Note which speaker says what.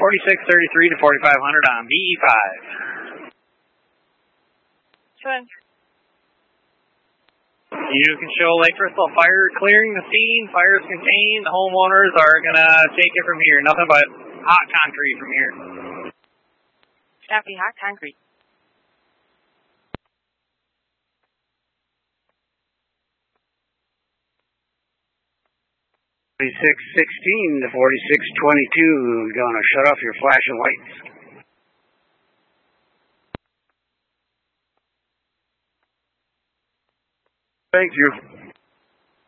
Speaker 1: 4633 to 4500 on VE5.
Speaker 2: Sure.
Speaker 1: You can show Lake Crystal Fire clearing the scene. Fire is contained. The homeowners are going to take it from here. Nothing but hot concrete from here.
Speaker 2: Copy, hot concrete.
Speaker 3: $46.16 to $46.22. Going to shut off your flashing lights. Thank you.